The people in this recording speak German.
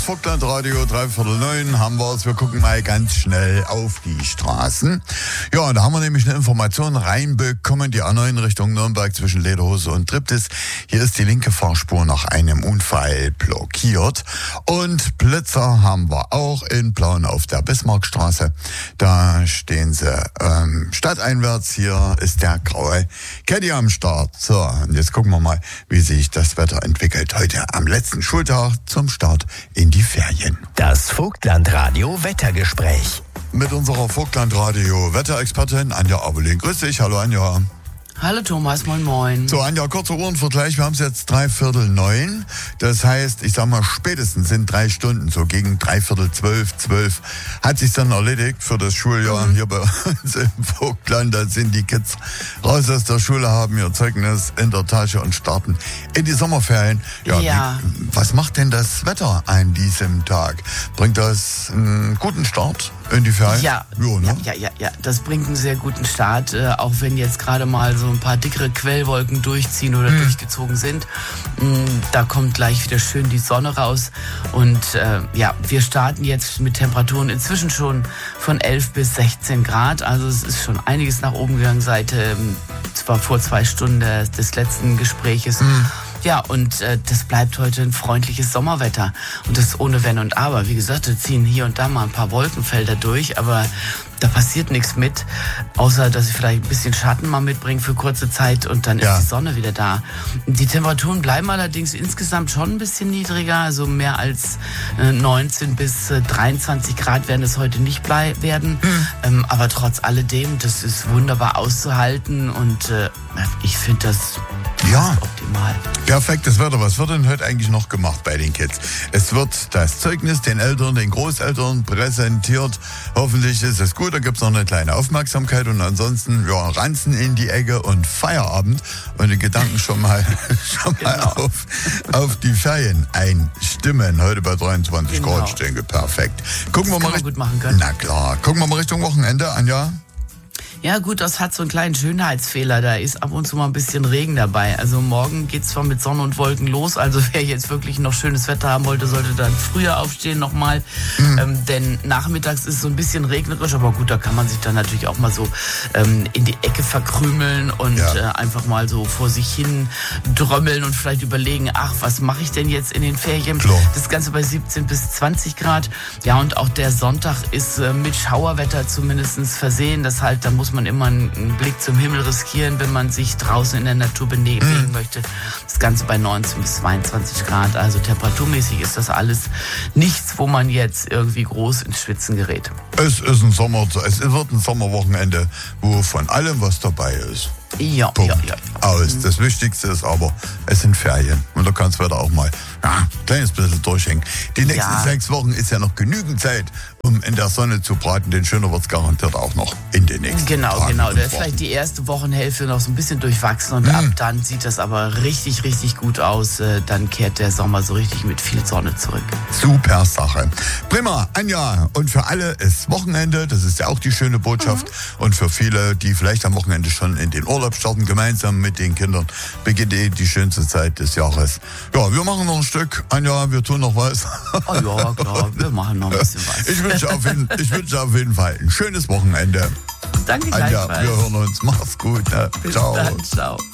Vogtland Radio, 8:45 haben wir es. Wir gucken mal ganz schnell auf die Straßen. Ja, da haben wir nämlich eine Information reinbekommen, die A9 Richtung Nürnberg zwischen Lederhose und Triptis. Hier ist die linke Fahrspur nach einem Unfall blockiert. Und Blitzer haben wir auch in Plauen auf der Bismarckstraße. Da stehen sie stadteinwärts. Hier ist der graue Caddy am Start. So, und jetzt gucken wir mal, wie sich das Wetter entwickelt heute am letzten Schultag zum Start in die Ferien. Das Vogtland-Radio Wettergespräch. Mit unserer Vogtland-Radio Wetterexpertin Anja Abelin. Grüß dich, hallo Anja. Hallo Thomas, moin moin. So Anja, kurzer Uhrenvergleich, wir haben es jetzt 8:45. Das heißt, ich sag mal, spätestens sind 3 Stunden, so gegen 11:45, hat sich dann erledigt für das Schuljahr hier bei uns im Vogtland. Da sind die Kids raus aus der Schule, haben ihr Zeugnis in der Tasche und starten in die Sommerferien. Ja. Was macht denn das Wetter an diesem Tag? Bringt das einen guten Start in die Ferien? Ja, das bringt einen sehr guten Start, auch wenn jetzt gerade mal so ein paar dickere Quellwolken durchziehen oder durchgezogen sind. Da kommt gleich wieder schön die Sonne raus und wir starten jetzt mit Temperaturen inzwischen schon von 11 bis 16 Grad. Also es ist schon einiges nach oben gegangen seit zwar vor 2 Stunden des letzten Gespräches. Ja, und das bleibt heute ein freundliches Sommerwetter. Und das ohne Wenn und Aber. Wie gesagt, da ziehen hier und da mal ein paar Wolkenfelder durch, aber da passiert nichts mit, außer dass ich vielleicht ein bisschen Schatten mal mitbringe für kurze Zeit und dann ist die Sonne wieder da. Die Temperaturen bleiben allerdings insgesamt schon ein bisschen niedriger, also mehr als 19 bis 23 Grad werden es heute nicht werden. Aber trotz alledem, das ist wunderbar auszuhalten und ich finde das optimal. Perfektes Wetter. Was wird denn heute eigentlich noch gemacht bei den Kids? Es wird das Zeugnis den Eltern, den Großeltern präsentiert. Hoffentlich ist es gut. Da gibt es noch eine kleine Aufmerksamkeit und ansonsten Ranzen in die Ecke und Feierabend und die Gedanken schon mal auf die Ferien einstimmen. Heute bei 23 Grad stehen. Perfekt. Gucken wir mal gut machen können. Na klar. Gucken wir mal Richtung Wochenende, Anja. Ja gut, das hat so einen kleinen Schönheitsfehler. Da ist ab und zu mal ein bisschen Regen dabei. Also morgen geht's zwar mit Sonne und Wolken los. Also wer jetzt wirklich noch schönes Wetter haben wollte, sollte dann früher aufstehen nochmal. Denn nachmittags ist es so ein bisschen regnerisch. Aber gut, da kann man sich dann natürlich auch mal so in die Ecke verkrümeln und einfach mal so vor sich hin drömmeln und vielleicht überlegen, was mache ich denn jetzt in den Ferien? Klar. Das Ganze bei 17 bis 20 Grad. Ja, und auch der Sonntag ist mit Schauerwetter zumindest versehen. Das heißt, da muss man immer einen Blick zum Himmel riskieren, wenn man sich draußen in der Natur bewegen möchte. Das Ganze bei 19 bis 22 Grad. Also temperaturmäßig ist das alles nichts, wo man jetzt irgendwie groß ins Schwitzen gerät. Es wird ein Sommerwochenende, wo von allem was dabei ist. Ja. Aus. Das Wichtigste ist aber, es sind Ferien. Und da kann es Wetter auch mal ein kleines bisschen durchhängen. Die nächsten 6 Wochen ist ja noch genügend Zeit, um in der Sonne zu braten. Den schöner wird es garantiert auch noch in den nächsten Tagen. Genau. Da ist vielleicht die erste Wochenhälfte noch so ein bisschen durchwachsen und ab dann sieht das aber richtig, richtig gut aus. Dann kehrt der Sommer so richtig mit viel Sonne zurück. Super Sache. Prima, Anja. Und für alle ist Wochenende. Das ist ja auch die schöne Botschaft. Und für viele, die vielleicht am Wochenende schon in den Urlaub starten, gemeinsam mit den Kindern, beginnt die schönste Zeit des Jahres. Ja, wir machen noch ein Stück. Anja, wir tun noch was. Oh ja, klar, wir machen noch ein bisschen was. Ich wünsche auf jeden Fall ein schönes Wochenende. Danke Anja, gleichfalls. wir hören uns. Mach's gut. Ne? Bis Ciao. dann, ciao.